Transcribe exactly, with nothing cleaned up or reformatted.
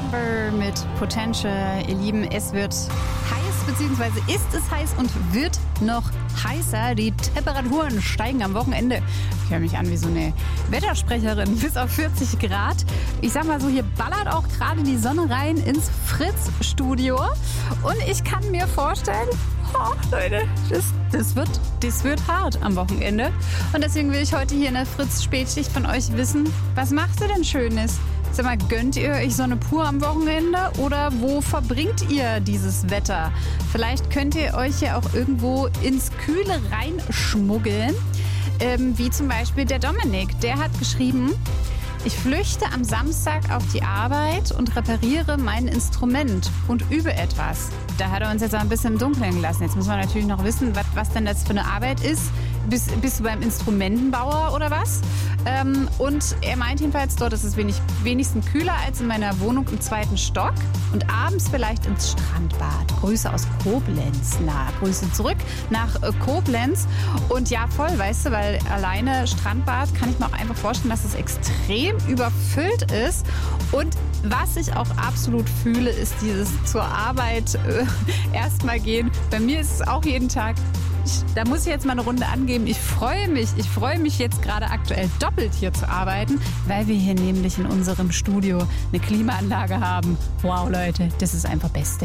Amber mit Potential. Ihr Lieben, es wird heiß, beziehungsweise ist es heiß und wird noch heißer. Die Temperaturen steigen am Wochenende. Ich höre mich an wie so eine Wettersprecherin. Bis auf vierzig Grad. Ich sag mal so, hier ballert auch gerade die Sonne rein ins Fritz-Studio. Und ich kann mir vorstellen, oh, Leute, das, das, wird, das wird hart am Wochenende. Und deswegen will ich heute hier in der Fritz-Spätschicht von euch wissen, was macht ihr denn Schönes? Sag mal, gönnt ihr euch Sonne pur am Wochenende oder wo verbringt ihr dieses Wetter? Vielleicht könnt ihr euch ja auch irgendwo ins Kühle reinschmuggeln, ähm, wie zum Beispiel der Dominik. Der hat geschrieben: Ich flüchte am Samstag auf die Arbeit und repariere mein Instrument und übe etwas. Da hat er uns jetzt ein bisschen im Dunkeln gelassen. Jetzt muss man natürlich noch wissen, was, was denn das für eine Arbeit ist. Bist, bist du beim Instrumentenbauer oder was? Ähm, und er meint jedenfalls, dort ist es wenig, wenigstens kühler als in meiner Wohnung im zweiten Stock. Und abends vielleicht ins Strandbad. Grüße aus Koblenz. Na, Grüße zurück nach äh, Koblenz. Und ja, voll, weißt du, weil alleine Strandbad kann ich mir auch einfach vorstellen, dass es extrem überfüllt ist. Und was ich auch absolut fühle, ist dieses zur Arbeit äh, erstmal gehen. Bei mir ist es auch jeden Tag. Ich, da muss ich jetzt mal eine Runde angeben. Ich freue mich, ich freue mich jetzt gerade aktuell doppelt hier zu arbeiten, weil wir hier nämlich in unserem Studio eine Klimaanlage haben. Wow, Leute, das ist einfach Beste.